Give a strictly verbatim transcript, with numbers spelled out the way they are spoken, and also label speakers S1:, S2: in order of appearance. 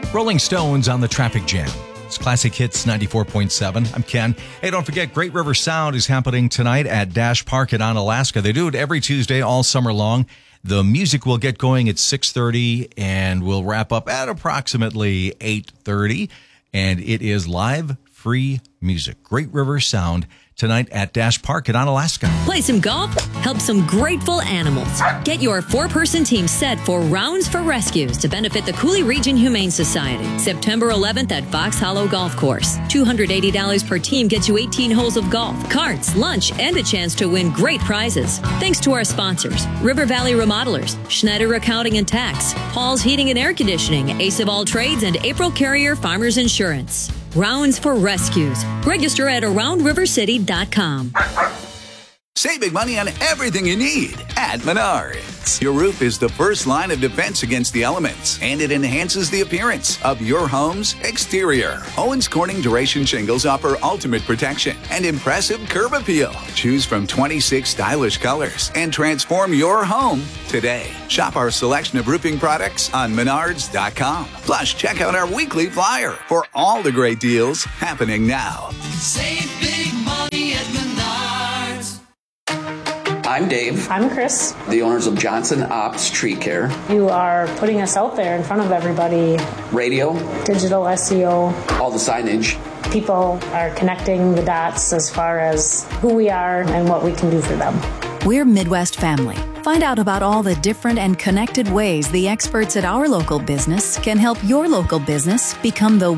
S1: Rolling Stones on the traffic jam. It's Classic Hits ninety-four point seven. I'm Ken. Hey, don't forget, Great River Sound is happening tonight at Dash Park in Onalaska. They do it every Tuesday all summer long. The music will get going at six thirty and will wrap up at approximately eight thirty. And it is live, free music. Great River Sound tonight at Dash Park in Onalaska.
S2: Play some golf, help some grateful animals. Get your four-person team set for Rounds for Rescues to benefit the Cooley Region Humane Society. September eleventh at Fox Hollow Golf Course. two hundred eighty dollars per team gets you eighteen holes of golf, carts, lunch, and a chance to win great prizes. Thanks to our sponsors, River Valley Remodelers, Schneider Accounting and Tax, Paul's Heating and Air Conditioning, Ace of All Trades, and April Carrier Farmers Insurance. Rounds for Rescues. Register at around river city dot com.
S3: Save big money on everything you need at Menards. Your roof is the first line of defense against the elements, and it enhances the appearance of your home's exterior. Owens Corning Duration Shingles offer ultimate protection and impressive curb appeal. Choose from twenty-six stylish colors and transform your home today. Shop our selection of roofing products on menards dot com. Plus, check out our weekly flyer for all the great deals happening now.
S4: Save big money at Menards.
S5: I'm Dave.
S6: I'm Chris.
S5: The owners of Johnson Ops Tree Care.
S6: You are putting us out there in front of everybody.
S5: Radio.
S6: Digital S E O.
S5: All the signage.
S6: People are connecting the dots as far as who we are and what we can do for them.
S7: We're Midwest Family. Find out about all the different and connected ways the experts at our local business can help your local business become the